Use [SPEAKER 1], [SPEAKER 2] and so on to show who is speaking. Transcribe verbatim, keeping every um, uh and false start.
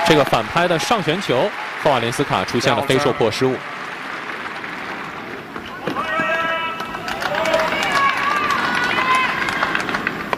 [SPEAKER 1] 这个反拍的上旋球，霍瓦连斯卡出现了飞受迫失误。